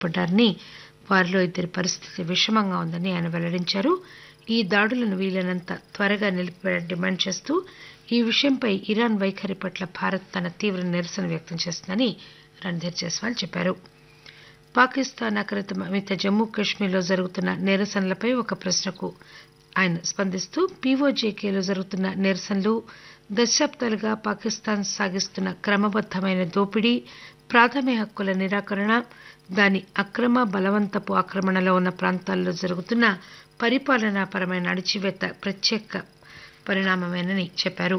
పడ్డారని, వారిలో 2 పరిస్థితి విషమంగా ఉందని ఆయన వెల్లడించారు. ఈ దాడులను వీలైనంత త్వరగా నిలిపివేయాలని డిమాండ్ చేస్తూ ఈ విషయంపై ఇరాన్ వైఖరి పట్ల భారత్ తన తీవ్ర నిరసన వ్యక్తం చేస్తుందని రణ్ధీర్ జైస్వాల్ చెప్పారు. పాకిస్తాన్ ఆక్రమిత జమ్మూ కశ్మీర్లో జరుగుతున్న నిరసనలపై ఒక ప్రశ్నకు ఆయన స్పందిస్తూ పీఓజేకేలో జరుగుతున్న నిరసనలు దశాబ్దాలుగా పాకిస్తాన్ సాగిస్తున్న క్రమబద్దమైన దోపిడీ, ప్రాథమిక హక్కుల నిరాకరణ, దాని అక్రమ బలవంతపు ఆక్రమణలో ఉన్న ప్రాంతాల్లో జరుగుతున్న పరిపాలనాపరమైన అణచివేత ప్రత్యేక పరిణామమేనని చెప్పారు.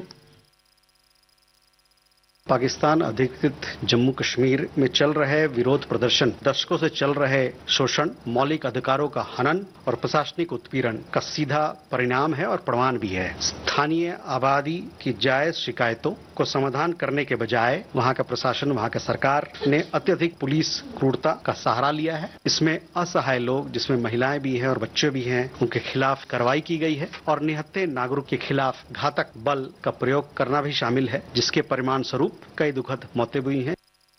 पाकिस्तान अधिकृत जम्मू कश्मीर में चल रहे विरोध प्रदर्शन, दशकों से चल रहे शोषण, मौलिक अधिकारों का हनन और प्रशासनिक उत्पीड़न का सीधा परिणाम है और प्रमाण भी है. स्थानीय आबादी की जायज शिकायतों को समाधान करने के बजाय वहां का प्रशासन, वहां का सरकार ने अत्यधिक पुलिस क्रूरता का सहारा लिया है. इसमें असहाय लोग, जिसमें महिलाएं भी हैं और बच्चे भी हैं, उनके खिलाफ कार्रवाई की गई है और निहत्थे नागरिक के खिलाफ घातक बल का प्रयोग करना भी शामिल है, जिसके परिणाम स्वरूप कई दुखद मौतें हुई हैं.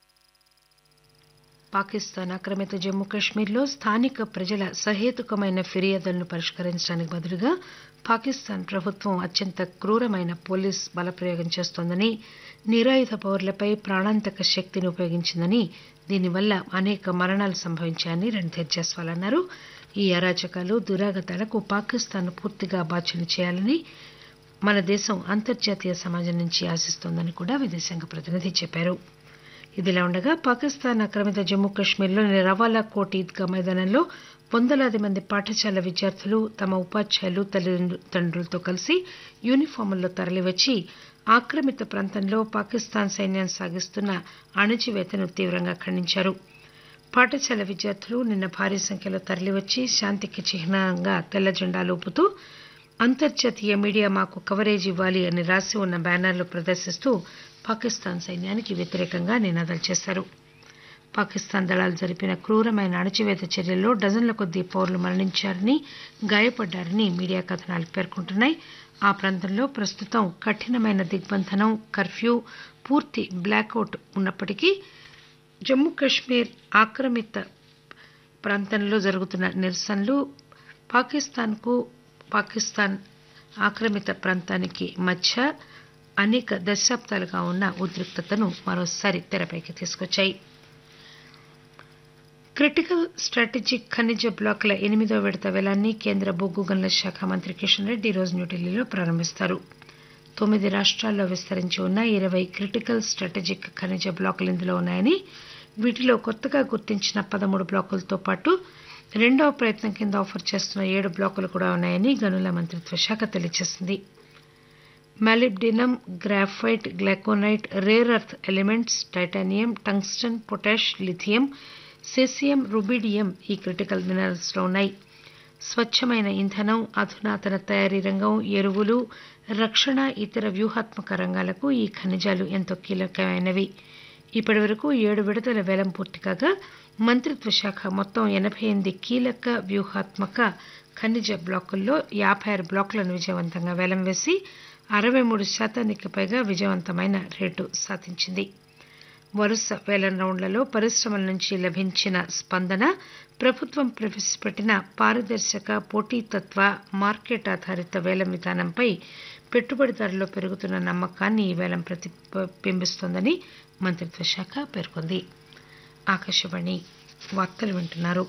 పాకిస్తాన్ ఆక్రమిత జమ్మూ కశ్మీర్లో స్థానిక ప్రజల సహేతుకమైన ఫిర్యాదులను పరిష్కరించడానికి బదులుగా పాకిస్తాన్ ప్రభుత్వం అత్యంత క్రూరమైన పోలీస్ బలప్రయోగం చేస్తోందని, నిరాయుధ పౌరులపై ప్రాణాంతక శక్తిని ఉపయోగించిందని, దీనివల్ల అనేక మరణాలు సంభవించాయని రణ్ధీర్ జైస్వాల్ అన్నారు. ఈ అరాచకాలు, దురాగతాలకు పాకిస్తాన్ పూర్తిగా బాధ్యులు చేయాలని మన దేశం అంతర్జాతీయ సమాజం నుంచి ఆశిస్తోందని కూడా విదేశాంగ ప్రతినిధి చెప్పారు. ఇదిలా ఉండగా పాకిస్తాన్ ఆక్రమిత జమ్మూ కశ్మీర్లోని రవాలా కోట్ ఈద్గా మైదానంలో వందలాది మంది పాఠశాల విద్యార్థులు తమ ఉపాధ్యాయులు, తల్లిదండ్రులతో కలిసి యూనిఫాముల్లో తరలివచ్చి ఆక్రమిత ప్రాంతంలో పాకిస్తాన్ సైన్యం సాగిస్తున్న అణచివేతను తీవ్రంగా ఖండించారు. పాఠశాల విద్యార్థులు నిన్న భారీ సంఖ్యలో తరలివచ్చి శాంతికి చిహ్నంగా తెల్ల జెండాలు ఊపుతూ అంతర్జాతీయ మీడియా మాకు కవరేజ్ ఇవ్వాలి అని రాసి ఉన్న బ్యానర్లు ప్రదర్శిస్తూ పాకిస్తాన్ సైన్యానికి వ్యతిరేకంగా నినాదాలు చేశారు. పాకిస్తాన్ దళాలు జరిపిన క్రూరమైన అణచివేత చర్యల్లో డజన్ల కొద్దీ పౌరులు మరణించారని, గాయపడ్డారని మీడియా కథనాలు పేర్కొంటున్నాయి. ఆ ప్రాంతంలో ప్రస్తుతం కఠినమైన దిగ్బంధనం, కర్ఫ్యూ, పూర్తి బ్లాకౌట్ ఉన్నప్పటికీ జమ్మూ కశ్మీర్ ఆక్రమిత ప్రాంతంలో జరుగుతున్న నిరసనలు పాకిస్తాన్ ఆక్రమిత ప్రాంతానికి మధ్య అనేక దశాబ్దాలుగా ఉన్న ఉద్రిక్తతను మరోసారి తెరపైకి తీసుకొచ్చాయి. క్రిటికల్ స్ట్రాటజిక్ ఖనిజ బ్లాకుల 8వ విడత వేలాన్ని కేంద్ర బొగ్గు గనుల శాఖ మంత్రి కిషన్ రెడ్డి ఈరోజు న్యూఢిల్లీలో ప్రారంభిస్తారు. 9 రాష్ట్రాల్లో విస్తరించి ఉన్న 20 క్రిటికల్ స్ట్రాటజిక్ ఖనిజ బ్లాకులు ఇందులో ఉన్నాయని, వీటిలో కొత్తగా గుర్తించిన 13 బ్లాకులతో పాటు రెండవ ప్రయత్నం కింద ఆఫర్ చేస్తున్న 7 బ్లాకులు కూడా ఉన్నాయని గనుల మంత్రిత్వ శాఖ తెలియజేసింది. Molybdenum, graphite, గ్లైకోనైట్, rare earth elements, titanium, tungsten, potash, lithium, సెసియం, rubidium ఈ క్రిటికల్ మినరల్స్ లో ఉన్నాయి. స్వచ్ఛమైన ఇంధనం, అధునాతన తయారీ రంగం, ఎరువులు, రక్షణ, ఇతర వ్యూహాత్మక రంగాలకు ఈ ఖనిజాలు ఎంతో కీలకమైనవి. ఇప్పటి వరకు 7 విడతల వేలం పూర్తి కాగా మంత్రిత్వ శాఖ మొత్తం 88 కీలక వ్యూహాత్మక ఖనిజ బ్లాకుల్లో 56 బ్లాకులను విజయవంతంగా వేలం వేసి 63% పైగా విజయవంతమైన రేటు సాధించింది. వరుస వేలం రౌండ్లలో పరిశ్రమల నుంచి లభించిన స్పందన, ప్రభుత్వం ప్రవేశపెట్టిన పారదర్శక, పోటీతత్వ, మార్కెట్ ఆధారిత వేలం విధానంపై పెట్టుబడిదారుల్లో పెరుగుతున్న నమ్మకాన్ని ఈ వేలం ప్రతిబింబిస్తోందని మంత్రిత్వ శాఖ పేర్కొంది. ఆకాశవాణి వార్తలు వింటున్నారు.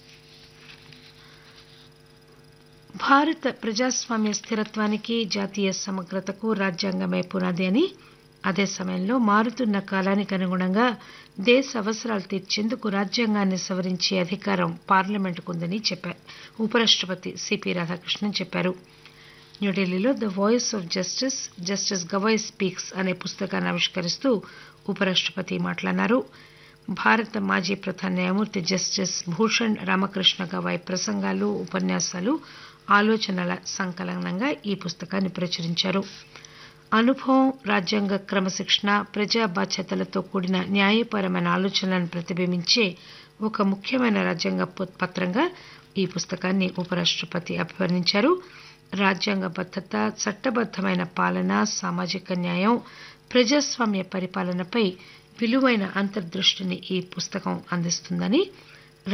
భారత ప్రజాస్వామ్య స్థిరత్వానికి, జాతీయ సమగ్రతకు రాజ్యాంగమే పునాది అని, అదే సమయంలో మారుతున్న కాలానికి అనుగుణంగా దేశ అవసరాలు తీర్చేందుకు రాజ్యాంగాన్ని సవరించే అధికారం పార్లమెంటుకు ఉందని ఉపరాష్ట్రపతి సిపి రాధాకృష్ణన్ చెప్పారు. న్యూఢిల్లీలో the voice of justice, justice Gavai speaks అనే పుస్తకాన్ని ఆవిష్కరిస్తూ ఉపరాష్ట్రపతి మాట్లాడారు. భారత మాజీ ప్రధాన న్యాయమూర్తి జస్టిస్ భూషణ్ రామకృష్ణ గవాయ్ ప్రసంగాలు, ఉపన్యాసాలు, ఆలోచనల సంకలనంగా ఈ పుస్తకాన్ని ప్రచురించారు. అనుభవం, రాజ్యాంగ క్రమశిక్షణ, ప్రజా బాధ్యతలతో కూడిన న్యాయపరమైన ఆలోచనలను ప్రతిబింబించే ఒక ముఖ్యమైన రాజ్యాంగ పత్రంగా ఈ పుస్తకాన్ని ఉపరాష్ట్రపతి అభివర్ణించారు. రాజ్యాంగబద్ధత, చట్టబద్దమైన పాలన, సామాజిక న్యాయం, ప్రజాస్వామ్య పరిపాలనపై విలువైన అంతర్దృష్టిని ఈ పుస్తకం అందిస్తుందని